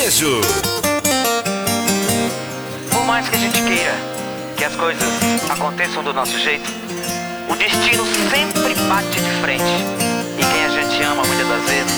sertanejo. Por mais que a gente queira que as coisas aconteçam do nosso jeito, o destino sempre